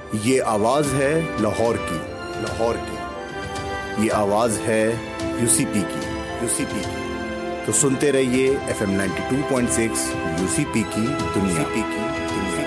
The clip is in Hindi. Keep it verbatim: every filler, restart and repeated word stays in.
ये आवाज है लाहौर की, लाहौर की। ये आवाज है यूसीपी की, यूसीपी की। तो सुनते रहिए F M ninety two point six UCP की दुनिया, की दुनिया।